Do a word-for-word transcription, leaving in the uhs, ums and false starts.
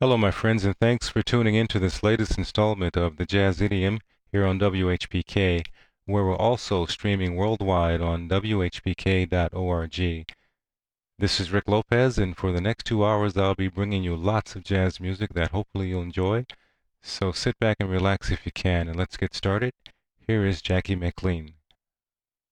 Hello, my friends, and thanks for tuning in to this latest installment of the Jazz Idiom here on W H P K, where we're also streaming worldwide on W H P K dot org. This is Rick Lopez, and for the next two hours, I'll be bringing you lots of jazz music that hopefully you'll enjoy. So sit back and relax if you can, and let's get started. Here is Jackie McLean.